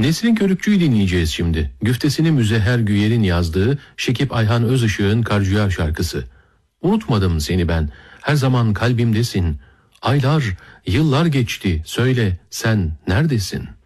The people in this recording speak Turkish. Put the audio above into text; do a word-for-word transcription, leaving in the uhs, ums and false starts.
Nesrin Körükçü'yü dinleyeceğiz şimdi. Güftesini Müzehher Güyer'in yazdığı Şekip Ayhan Özışık'ın Karciğer şarkısı. Unutmadım seni ben, her zaman kalbimdesin. Aylar, yıllar geçti, söyle sen neredesin?